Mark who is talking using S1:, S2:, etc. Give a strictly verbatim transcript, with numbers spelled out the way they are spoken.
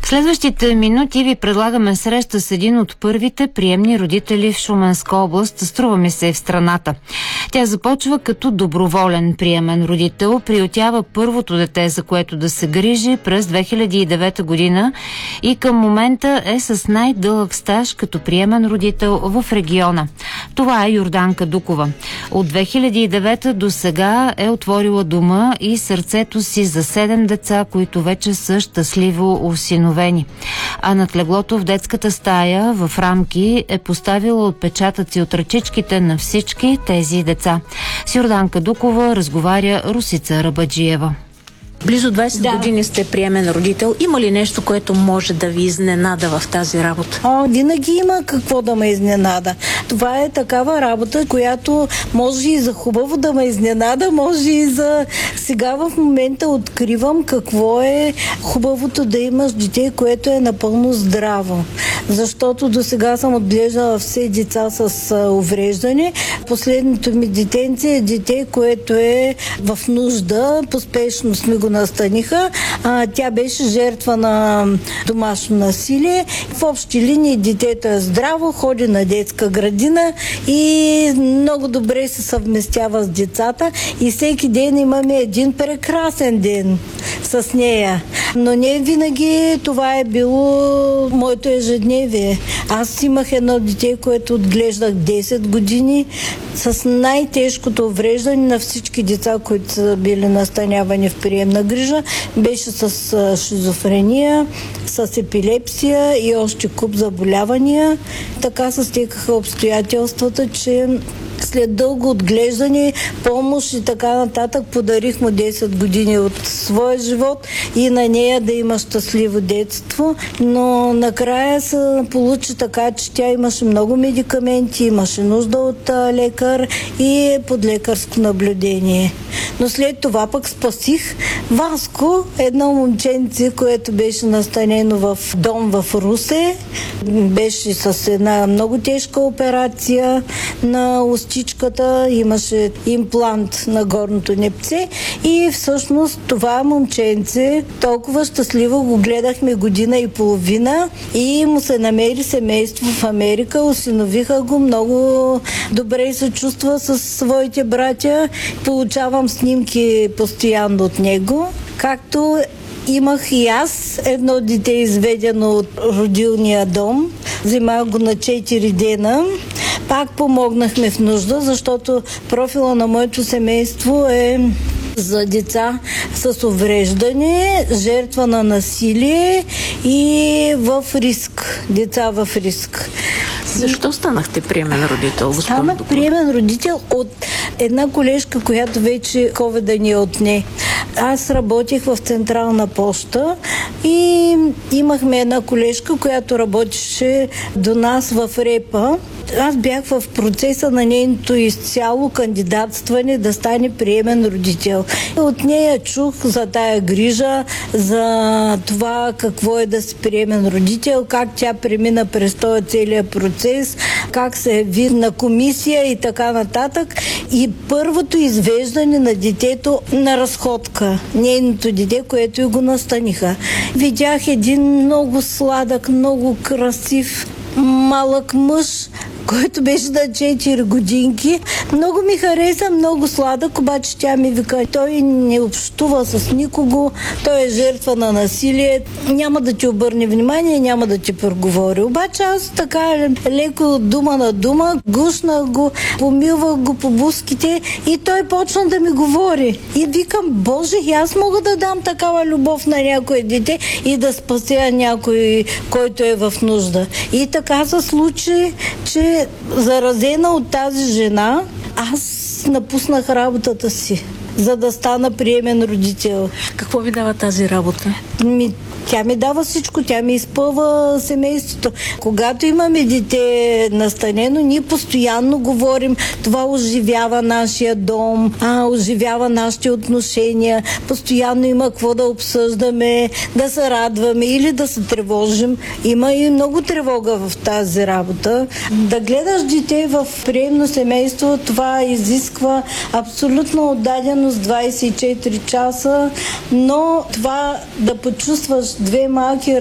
S1: следващите минути ви предлагаме среща с един от първите приемни родители в Шуменска област, струва ми се в страната. Тя започва като доброволен приемен родител, приютява първото дете, за което да се грижи през две хиляди и девета година и към момента е с най-дълъг стаж като приемен родител в региона. Това е Йорданка Дукова. От две хиляди и девета до сега е отворила дома и сърцето си за седем деца, които вече са щастливо осиновени. А над леглото в детската стая в рамки е поставила отпечатъци от ръчичките на всички тези деца. С Йорданка Дукова разговаря Русица Рабаджиева.
S2: Близо двайсет
S3: да.
S2: години сте приемен родител. Има ли нещо, което може да ви изненада в тази работа?
S3: О, винаги има какво да ме изненада. Това е такава работа, която може и за хубаво да ме изненада, може и за... Сега в момента откривам какво е хубавото да имаш дете, което е напълно здраво. Защото до сега съм отглеждала все деца с увреждане. Последното ми детенце е дете, което е в нужда. Поспешно сме го настаниха. А, тя беше жертва на домашно насилие. В общи линии детето е здраво, ходи на детска градина и много добре се съвместява с децата и всеки ден имаме един прекрасен ден с нея. Но не винаги това е било моето ежедневие. Аз имах едно дете, което отглеждах десет години с най-тежкото увреждане на всички деца, които са били настанявани в приемна грижа. Беше с шизофрения, с епилепсия и още куп заболявания. Така се стекаха обстоятелствата, че след дълго отглеждане, помощ и така нататък подарих му десет години от своя живот и на нея да има щастливо детство. Но накрая се получи така, че тя имаше много медикаменти, имаше нужда от а, лекар и под лекарско наблюдение. Но след това пък спасих Васко, едно момченце, което беше настанено в дом в Русе. Беше с една много тежка операция на устичката, имаше имплант на горното непце и всъщност това момченце толкова щастливо го гледахме година и половина и му се намери семейство в Америка, осиновиха го, много добре се чувства с своите братя, получавам снимки постоянно от него, както имах и аз едно дете изведено от родилния дом. Взимах го на четири дена. Пак помогнахме в нужда, защото профила на моето семейство е за деца с увреждане, жертва на насилие и в риск. Деца в риск.
S2: Защо станахте приемен родител?
S3: Станах приемен родител от една колежка, която вече ковида ни отне. Аз работех в Централна поща и имахме една колежка, която работеше до нас в Репа. Аз бях в процеса на нейното изцяло кандидатстване да стане приемен родител. От нея чух за тая грижа, за това какво е да си приемен родител, как тя премина през този целият процес, как се яви на комисия и така нататък. И първото извеждане на детето на разходка, нейното дете, което и го настаниха. Видях един много сладък, много красив, малък мъж, който беше на четири годинки. Много ми хареса, много сладък, обаче тя ми вика, той не общува с никого, той е жертва на насилие, няма да ти обърне внимание, няма да ти проговори. Обаче аз така леко от дума на дума, гушнах го, помилвах го по буските и той почна да ми говори. И викам, Боже, и аз мога да дам такава любов на някое дете и да спася някой, който е в нужда. И така се случи, че заразена от тази жена, аз напуснах работата си, за да стана приемен родител.
S2: Какво ви дава тази работа?
S3: Ми, тя ми дава всичко, тя ми изпълва семейството. Когато имаме дете настанено, ние постоянно говорим, това оживява нашия дом, а, оживява нашите отношения, постоянно има какво да обсъждаме, да се радваме или да се тревожим. Има и много тревога в тази работа. Да гледаш дете в приемно семейство, това изисква абсолютно отдаденост двайсет и четири часа, но това да почувстваш две малки